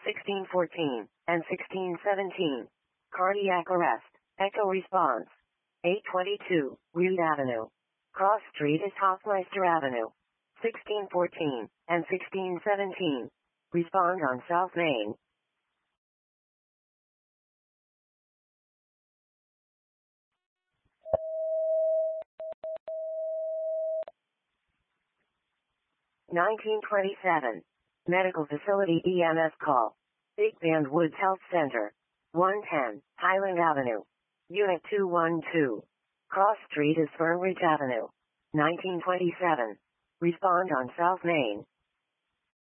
1614 and 1617. Cardiac arrest. Echo response. 822, Reed Avenue. Cross Street is Hoffmeister Avenue. 1614 and 1617. Respond on South Main. (1927). Medical Facility EMS call. Big Bend Woods Health Center. 110, Highland Avenue. Unit 212. Cross Street is Fernridge Avenue. 1927. Respond on South Main.